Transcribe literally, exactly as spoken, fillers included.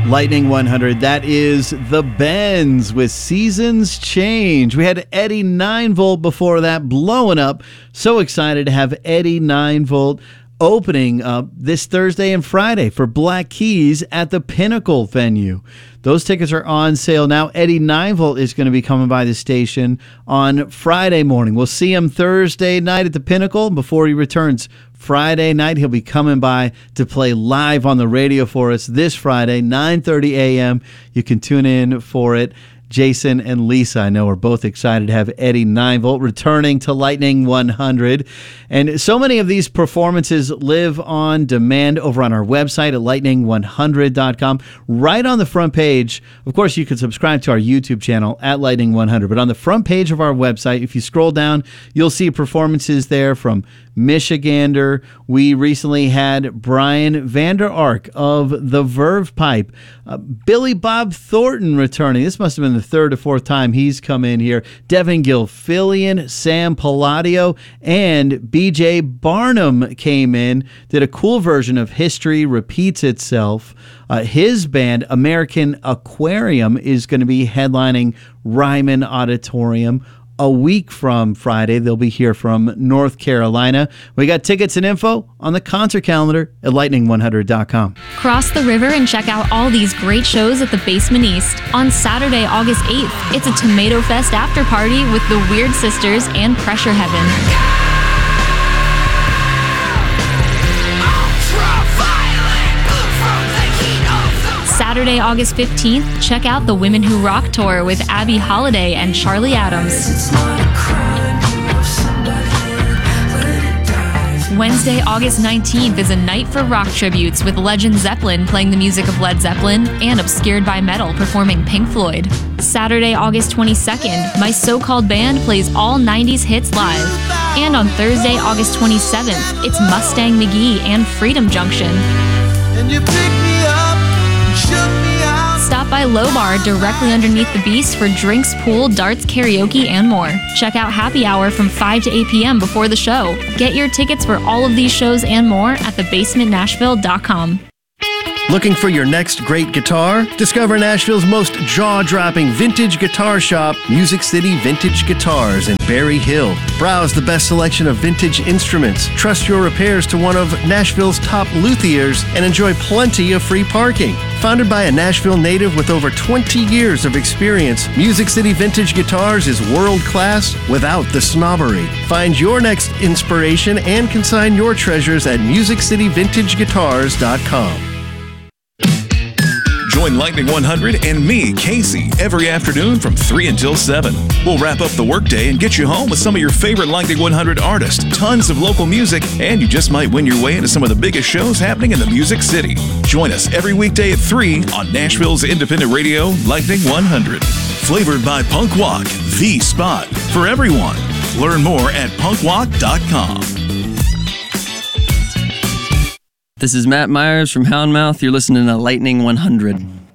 Lightning one hundred, that is the Bends with Seasons Change. We had Eddie nine volt before that, blowing up. So excited to have Eddie nine volt opening up this Thursday and Friday for Black Keys at the Pinnacle venue. Those tickets are on sale now. Eddie nine volt is going to be coming by the station on Friday morning. We'll see him Thursday night at the Pinnacle before he returns Friday night. He'll be coming by to play live on the radio for us this Friday, nine thirty a.m. You can tune in for it. Jason and Lisa, I know, are both excited to have Eddie nine volt returning to Lightning one hundred. And so many of these performances live on demand over on our website at lightning one hundred dot com. Right on the front page, of course, you can subscribe to our YouTube channel at Lightning one hundred. But on the front page of our website, if you scroll down, you'll see performances there from Michigander. We recently had Brian Vander Ark of the Verve Pipe. Uh, Billy Bob Thornton returning. This must have been the third or fourth time he's come in here. Devin Gilfillian, Sam Palladio, and B J Barnum came in, did a cool version of History Repeats Itself. Uh, his band, American Aquarium, is going to be headlining Ryman Auditorium a week from Friday. They'll be here from North Carolina. We got tickets and info on the concert calendar at lightning one hundred dot com. Cross the river and check out all these great shows at the Basement East. On Saturday, August eighth, it's a Tomato Fest after party with the Weird Sisters and Pressure Heaven. Saturday, August fifteenth, check out the Women Who Rock Tour with Abby Holiday and Charlie Adams. Wednesday, August nineteenth is a night for rock tributes with Legend Zeppelin playing the music of Led Zeppelin and Obscured by Metal performing Pink Floyd. Saturday, August twenty-second, My So-Called Band plays all nineties hits live. And on Thursday, August twenty-seventh, it's Mustang McGee and Freedom Junction. And you pick me up, shook me out. Stop by Low Bar directly underneath the Beast for drinks, pool, darts, karaoke, and more. Check out Happy Hour from five to eight p.m. before the show. Get your tickets for all of these shows and more at the basement nashville dot com. Looking for your next great guitar? Discover Nashville's most jaw-dropping vintage guitar shop, Music City Vintage Guitars in Berry Hill. Browse the best selection of vintage instruments, trust your repairs to one of Nashville's top luthiers, and enjoy plenty of free parking. Founded by a Nashville native with over twenty years of experience, Music City Vintage Guitars is world-class without the snobbery. Find your next inspiration and consign your treasures at music city vintage guitars dot com. Join Lightning one hundred and me, Casey, every afternoon from three until seven. We'll wrap up the workday and get you home with some of your favorite Lightning one hundred artists, tons of local music, and you just might win your way into some of the biggest shows happening in the Music City. Join us every weekday at three on Nashville's independent radio, Lightning one hundred. Flavored by Punk Walk, the spot for everyone. Learn more at punk walk dot com. This is Matt Myers from Houndmouth. You're listening to Lightning one hundred.